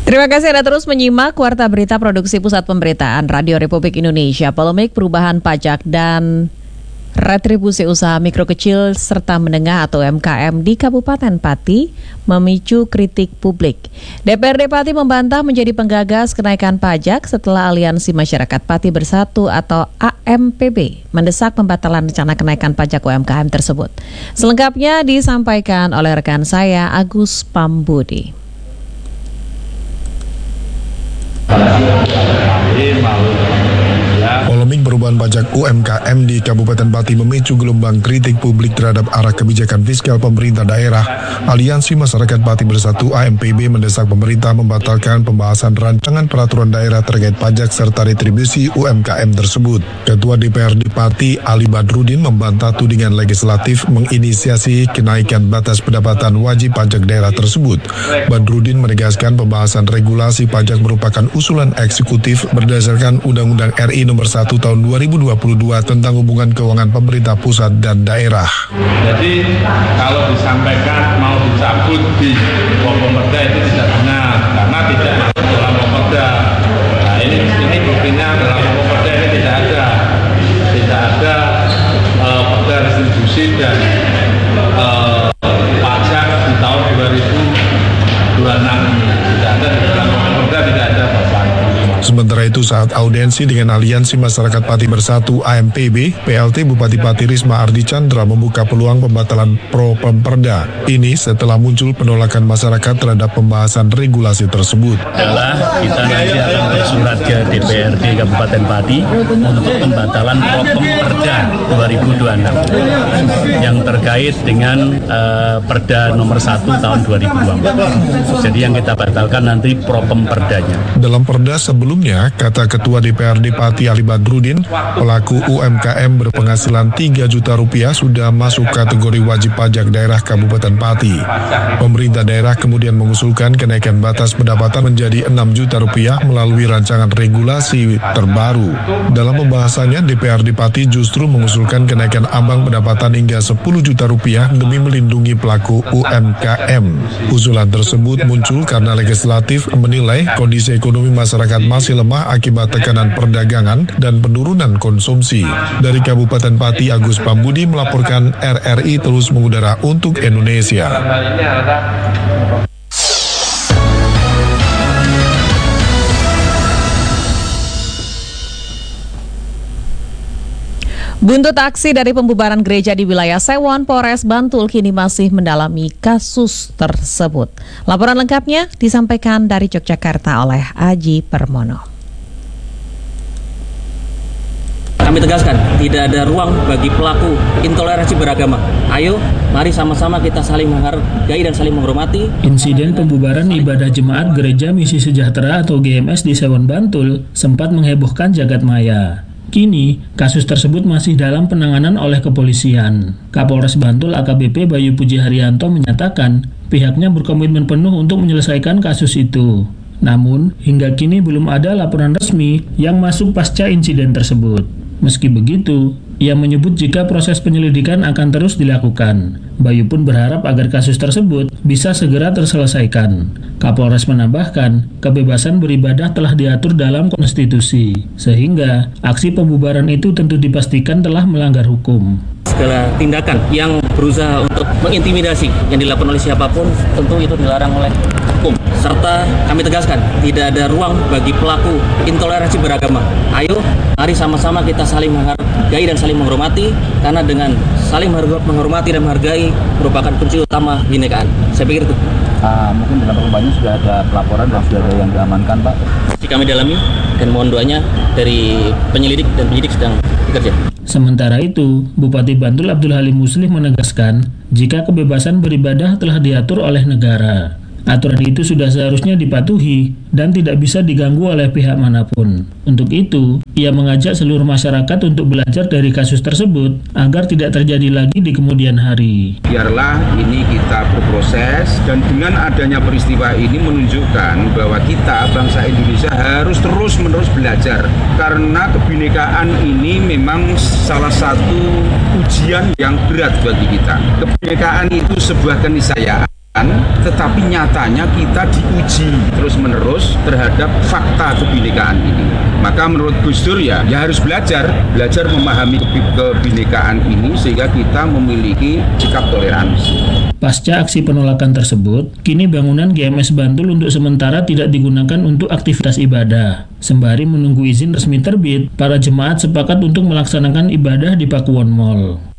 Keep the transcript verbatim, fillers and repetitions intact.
Terima kasih Anda terus menyimak Warta Berita Produksi Pusat Pemberitaan Radio Republik Indonesia. Polemik perubahan pajak dan retribusi usaha mikro kecil serta menengah atau U M K M di Kabupaten Pati memicu kritik publik. D P R D Pati membantah menjadi penggagas kenaikan pajak setelah Aliansi Masyarakat Pati Bersatu atau A M P B mendesak pembatalan rencana kenaikan pajak U M K M tersebut. Selengkapnya disampaikan oleh rekan saya Agus Pambudi. Polemik perubahan pajak U M K M di Kabupaten Pati memicu gelombang kritik publik terhadap arah kebijakan fiskal pemerintah daerah. Aliansi Masyarakat Pati Bersatu A M P B mendesak pemerintah membatalkan pembahasan rancangan peraturan daerah terkait pajak serta retribusi U M K M tersebut. Ketua D P R D Pati Ali Badrudin membantah tudingan legislatif menginisiasi kenaikan batas pendapatan wajib pajak daerah tersebut. Badrudin menegaskan pembahasan regulasi pajak merupakan usulan eksekutif berdasarkan Undang-Undang R I Nomor satu Tahun dua ribu dua puluh dua tentang hubungan keuangan pemerintah pusat dan daerah. Jadi kalau disampaikan mau dicabut di Pemperda itu tidak benar karena tidak masuk dalam Pemperda. Nah ini ini buktinya dalam Pemperda ini tidak ada tidak ada uh, perda restitusi dan uh, pajak di tahun dua ribu dua puluh enam ini tidak ada di dalam Pemperda, tidak ada Bapak. Sementara itu saat audiensi dengan Aliansi Masyarakat Pati Bersatu A M P B, P L T Bupati Pati Risma Ardi Chandra membuka peluang pembatalan pro Pemperda. Ini setelah muncul penolakan masyarakat terhadap pembahasan regulasi tersebut. Adalah kita nanti akan bersurat ke D P R D Kabupaten Pati untuk pembatalan pro Pemperda dua ribu dua puluh enam yang terkait dengan uh, Perda Nomor satu Tahun dua ribu dua puluh empat. Jadi yang kita batalkan nanti pro Pemperdanya. Dalam Perda sebelumnya, kata Ketua D P R D Pati Ali Badrudin, pelaku U M K M berpenghasilan tiga juta rupiah sudah masuk kategori wajib pajak daerah Kabupaten Pati. Pemerintah daerah kemudian mengusulkan kenaikan batas pendapatan menjadi enam juta rupiah melalui rancangan regulasi terbaru. Dalam pembahasannya, D P R D Pati justru mengusulkan kenaikan ambang pendapatan hingga sepuluh juta rupiah demi melindungi pelaku U M K M. Usulan tersebut muncul karena legislatif menilai kondisi ekonomi masyarakat masih lemah akibat tekanan perdagangan dan penurunan konsumsi. Dari Kabupaten Pati, Agus Pambudi melaporkan R R I terus mengudara untuk Indonesia. Buntut aksi dari pembubaran gereja di wilayah Sewon, Polres Bantul kini masih mendalami kasus tersebut. Laporan lengkapnya disampaikan dari Yogyakarta oleh Aji Permono. Kami tegaskan, tidak ada ruang bagi pelaku intoleransi beragama. Ayo, mari sama-sama kita saling menghargai dan saling menghormati. Insiden pembubaran ibadah jemaat Gereja Misi Sejahtera atau G M S di Sewon, Bantul sempat menghebohkan jagat maya. Kini, kasus tersebut masih dalam penanganan oleh kepolisian. Kapolres Bantul A K B P Bayu Puji Haryanto menyatakan pihaknya berkomitmen penuh untuk menyelesaikan kasus itu. Namun, hingga kini belum ada laporan resmi yang masuk pasca insiden tersebut. Meski begitu, ia menyebut jika proses penyelidikan akan terus dilakukan. Bayu pun berharap agar kasus tersebut bisa segera terselesaikan. Kapolres menambahkan, kebebasan beribadah telah diatur dalam konstitusi, sehingga aksi pembubaran itu tentu dipastikan telah melanggar hukum. Segala tindakan yang berusaha untuk mengintimidasi yang dilakukan oleh siapapun tentu itu dilarang oleh hukum. Serta kami tegaskan, tidak ada ruang bagi pelaku intoleransi beragama. Ayo, mari sama-sama kita saling menghargai dan saling menghormati, karena dengan saling menghormati dan menghargai merupakan kunci utama kebinekaan. Saya pikir itu. Uh, mungkin dalam perkembangannya sudah ada pelaporan dan sudah ada yang diamankan, Pak. Jika kami dalami dan mohon doanya dari penyelidik dan penyidik sedang bekerja. Sementara itu, Bupati Bantul Abdul Halim Muslim menegaskan jika kebebasan beribadah telah diatur oleh negara. Aturan itu sudah seharusnya dipatuhi dan tidak bisa diganggu oleh pihak manapun. Untuk itu, ia mengajak seluruh masyarakat untuk belajar dari kasus tersebut agar tidak terjadi lagi di kemudian hari. Biarlah ini kita berproses, dan dengan adanya peristiwa ini menunjukkan bahwa kita, bangsa Indonesia, harus terus-menerus belajar. Karena kebinekaan ini memang salah satu ujian yang berat bagi kita. Kebinekaan itu sebuah keniscayaan. tetapi nyatanya kita diuji terus-menerus terhadap fakta kebinekaan ini. Maka menurut Gus Dur ya, ya harus belajar, belajar memahami kebinekaan ini sehingga kita memiliki sikap toleransi. Pasca aksi penolakan tersebut, kini bangunan G M S Bantul untuk sementara tidak digunakan untuk aktivitas ibadah. Sembari menunggu izin resmi terbit, para jemaat sepakat untuk melaksanakan ibadah di Pakuwon Mall.